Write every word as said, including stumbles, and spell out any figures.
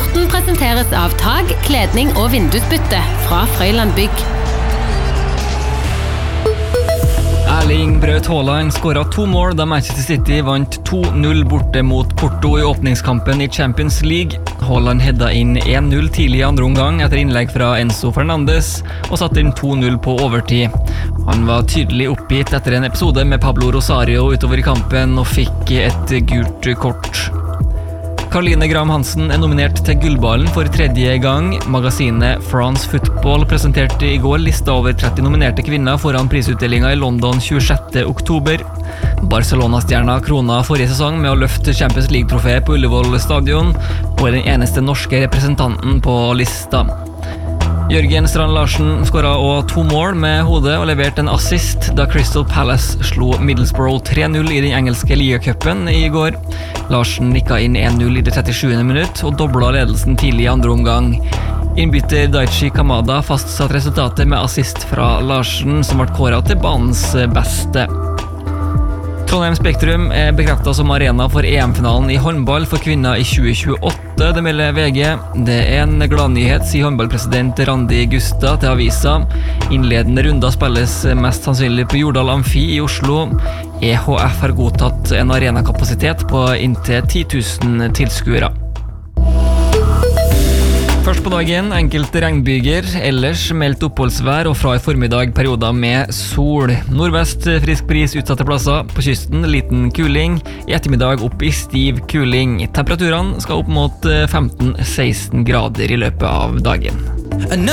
Sporten presenteres av tag, kledning og vindusbytte fra Frøyland Bygg. Erling Braut Haaland skåret to mål da Manchester City vant to null borte mot Porto i åpningskampen i Champions League. Haaland hedda inn en null tidlig i andre omgang etter innlegg fra Enzo Fernandes og satte inn to null på overtid. Han var tydelig oppgitt etter en episode med Pablo Rosario utover i kampen og fikk et gult kort. Caroline Graham Hansen er nominert til Gullballen for tredje gang. Magasinet France Football presenterte i går lista over tretti nominerte kvinner foran prisutdelingen i London tjuesjette oktober. Barcelona-stjerna krona forrige sesong med å løfte Champions League-trofeet på Ullevål stadion, og er den eneste norske representanten på lista. Jørgen Strand Larsen skåret også to mål med hodet og leverte en assist da Crystal Palace slo Middlesbrough tre null i den engelske ligacupen i går. Larsen nikka inn en null i det trettisjuende minutt og doblet ledelsen tidlig i andre omgang. Innbytter Daichi Kamada fastsatt resultatet med assist fra Larsen, som ble kåret til banens beste. Trondheim Spektrum er bekreftet som arena for E M-finalen i håndball for kvinner i tjue tjueåtte, det melder V G. Det er en gladnyhet, sier håndballpresident Randi Gusta til avisa. Innledende runder spilles mest sannsynlig på Jordal Amfi i Oslo. E H F har godtatt en arenakapasitet på inntil ti tusen tilskuere. Først på dagen, enkelte regnbyger, ellers meldt oppholdsvær og fra i formiddag perioder med sol. Nordvest frisk bris utsatte plasser, på kysten liten kuling, i ettermiddag opp i stiv kuling. Temperaturene skal opp mot femten til seksten grader i løpet av dagen.